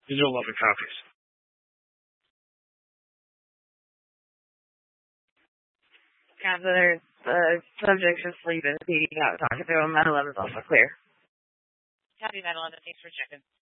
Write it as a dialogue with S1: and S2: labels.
S1: Digital 11 copies.
S2: Yeah, the subject's asleep and Petey's out talking to him. 9/11's also clear.
S3: Copy 9/11. Thanks for checking.